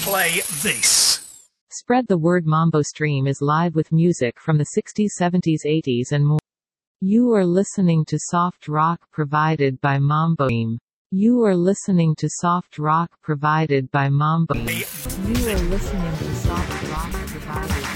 play this. Spread the word. Mambo Stream is live with music from the 60s, 70s, 80s and more. You are listening to soft rock provided by Mambo Stream. You are listening to soft rock provided by Mambo Stream. You are listening to soft rock provided